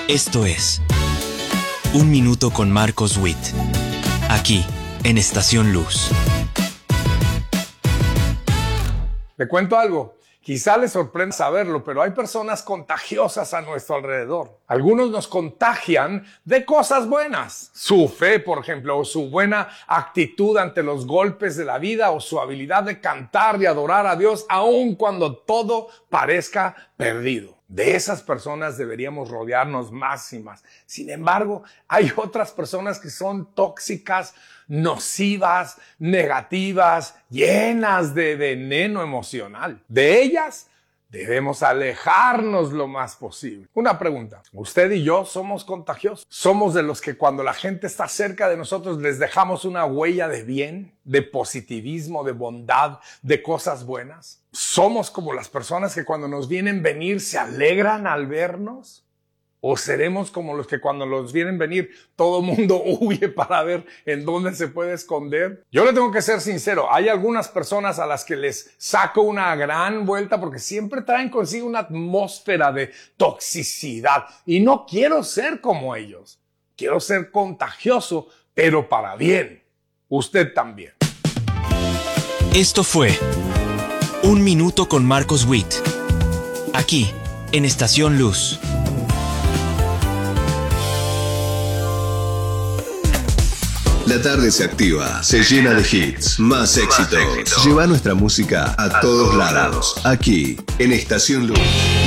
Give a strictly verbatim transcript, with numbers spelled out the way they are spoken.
Esto es Un Minuto con Marcos Witt, aquí en Estación Luz. Le cuento algo, quizá les sorprenda saberlo, pero hay personas contagiosas a nuestro alrededor. Algunos nos contagian de cosas buenas, su fe, por ejemplo, o su buena actitud ante los golpes de la vida, o su habilidad de cantar y adorar a Dios, aun cuando todo parezca perdido. De esas personas deberíamos rodearnos más y más. Sin embargo, hay otras personas que son tóxicas, nocivas, negativas, llenas de veneno emocional. De ellas debemos alejarnos lo más posible. Una pregunta, ¿usted y yo somos contagiosos? ¿Somos de los que cuando la gente está cerca de nosotros les dejamos una huella de bien, de positivismo, de bondad, de cosas buenas? ¿Somos como las personas que cuando nos vienen venir se alegran al vernos? ¿O seremos como los que cuando los vienen venir todo el mundo huye para ver en dónde se puede esconder? Yo le tengo que ser sincero, hay algunas personas a las que les saco una gran vuelta porque siempre traen consigo una atmósfera de toxicidad y no quiero ser como ellos. Quiero ser contagioso, pero para bien. Usted también. Esto fue Un Minuto con Marcos Witt, aquí en Estación Luz. La tarde se activa, se llena de hits, más éxitos. éxito. Lleva nuestra música a, A todos todos lados, lados. aquí en Estación Luz.